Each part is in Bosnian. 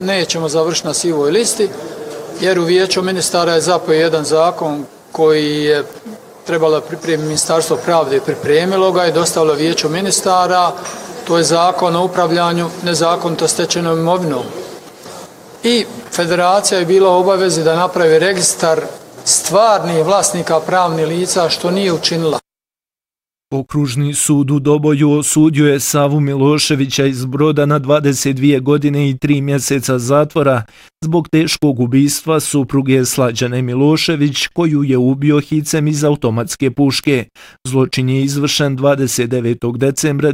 Nećemo završiti na sivoj listi, jer u Vijeću ministara je zapeo jedan zakon koji je trebalo pripremiti Ministarstvo pravde i pripremilo ga i dostavilo Vijeću ministara. To je zakon o upravljanju nezakonito stečenom imovinom. I federacija je bila u obavezi da napravi registar stvarnih vlasnika pravnih lica, što nije učinila. Okružni sud u Doboju osudio je Savu Miloševića iz Broda na 22 godine i 3 mjeseca zatvora zbog teškog ubistva supruge Slađane Milošević, koju je ubio hicem iz automatske puške. Zločin je izvršen 29. decembra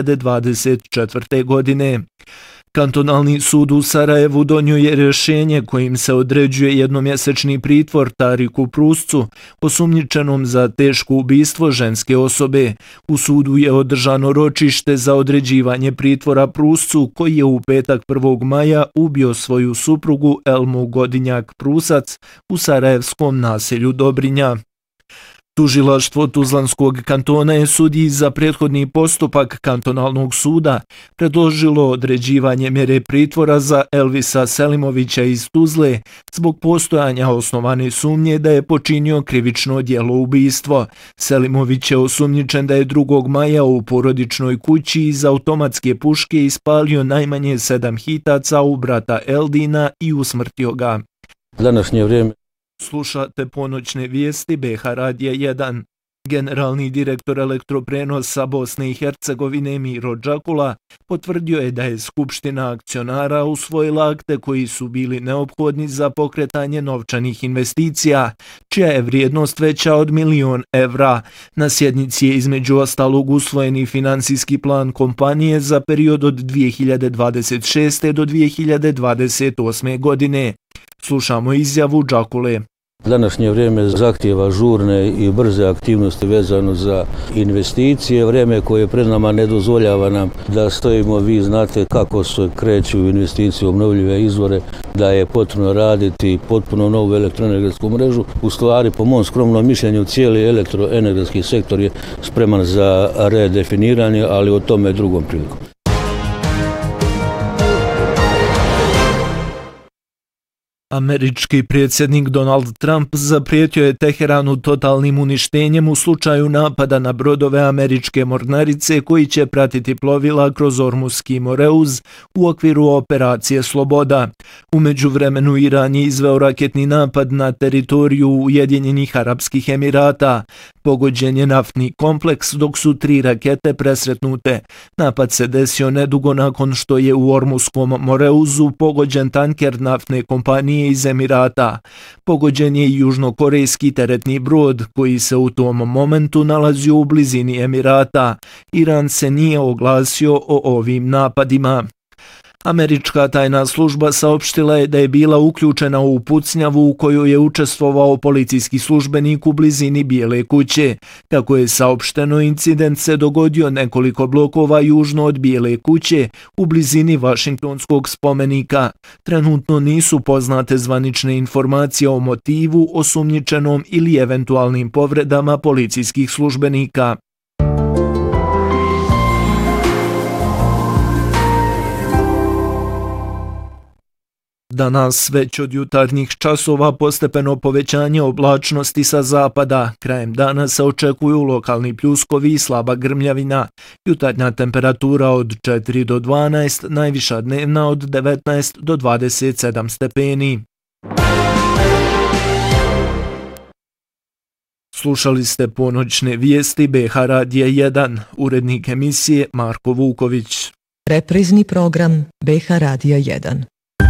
2024. godine. Kantonalni sud u Sarajevu donio je rješenje kojim se određuje jednomjesečni pritvor Tariku Pruscu, osumnjičenom za teško ubistvo ženske osobe. U sudu je održano ročište za određivanje pritvora Pruscu, koji je u petak 1. maja ubio svoju suprugu Elmu Godinjak Prusac u sarajevskom naselju Dobrinja. Tužilaštvo Tuzlanskog kantona je sudiji za prethodni postupak kantonalnog suda predložilo određivanje mjere pritvora za Elvisa Selimovića iz Tuzle zbog postojanja osnovane sumnje da je počinio krivično djelo ubistvo. Selimović je osumnjičen da je 2. maja u porodičnoj kući iz automatske puške ispalio najmanje 7 hitaca u brata Eldina i usmrtio ga. Današnje vrijeme. Slušate ponoćne vijesti BH Radija 1. Generalni direktor elektroprenosa Bosne i Hercegovine Miro Đakula potvrdio je da je Skupština akcionara usvojila akte koji su bili neophodni za pokretanje novčanih investicija, čija je vrijednost veća od 1.000.000 evra. Na sjednici je između ostalog usvojeni financijski plan kompanije za period od 2026. do 2028. godine. Slušamo izjavu Đakule. Današnje vrijeme zahtijeva žurne i brze aktivnosti vezano za investicije. Vrijeme koje pred nama ne dozvoljava nam da stojimo, vi znate kako se kreću investicije u obnovljive izvore, da je potrebno raditi potpuno novu elektroenergetsku mrežu. U stvari, po mom skromnom mišljenju, cijeli elektroenergetski sektor je spreman za redefiniranje, ali o tome drugom prilikom. Američki predsjednik Donald Trump zaprijetio je Teheranu totalnim uništenjem u slučaju napada na brodove američke mornarice koji će pratiti plovila kroz Ormuski moreuz u okviru operacije Sloboda. U međuvremenu Iran je izveo raketni napad na teritoriju Ujedinjenih Arapskih Emirata. Pogođen je naftni kompleks dok su 3 rakete presretnute. Napad se desio nedugo nakon što je u Ormuskom moreuzu pogođen tanker naftne kompanije iz Emirata. Pogođen je i južnokorejski teretni brod koji se u tom momentu nalazio u blizini Emirata. Iran se nije oglasio o ovim napadima. Američka tajna služba saopštila je da je bila uključena u pucnjavu u kojoj je učestvovao policijski službenik u blizini Bijele kuće. Kako je saopšteno, incident se dogodio nekoliko blokova južno od Bijele kuće u blizini Vašingtonskog spomenika. Trenutno nisu poznate zvanične informacije o motivu, osumnjičenom ili eventualnim povredama policijskih službenika. Danas već od jutarnjih časova postepeno povećanje oblačnosti sa zapada. Krajem dana se očekuju lokalni pljuskovi i slaba grmljavina. Jutarnja temperatura od 4 do 12, najviša dnevna od 19 do 27 stepeni. Slušali ste ponoćne vijesti BH Radija 1, urednik emisije Marko Vuković. Reprizni program BH Radija 1.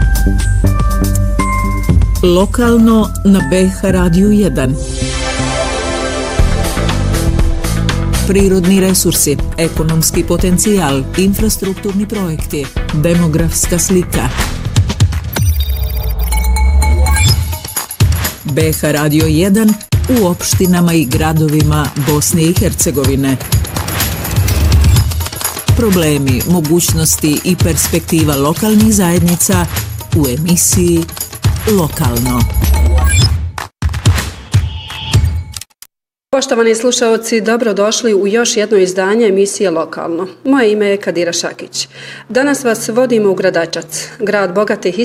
Lokalno na BH Radiju 1. Prirodni resursi, ekonomski potencijal, infrastrukturni projekti, demografska slika. BH Radio 1 u opštinama i gradovima Bosne i Hercegovine. Problemi, mogućnosti i perspektiva lokalnih zajednica u emisiji Lokalno. Poštovani slušalci, dobrodošli u još jedno izdanje emisije Lokalno. Moje ime je Kadira Šakić. Danas vas vodimo u Gradačac, grad bogatih